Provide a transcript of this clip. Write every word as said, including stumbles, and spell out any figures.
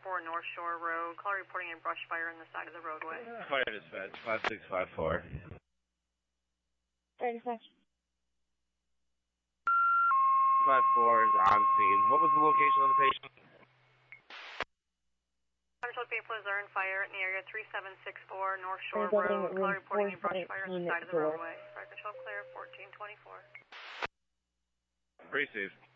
four North Shore Road. Call reporting a brush fire on the side of the roadway. Fire dispatch, five six five four. Fire dispatch. five four is on scene. What was the location of the patient? Central people is in fire in the area three seven six four North Shore Building Road. Call room reporting a brush four fire on the seventeen side of the door. roadway. Fire control clear, fourteen twenty-four. Received.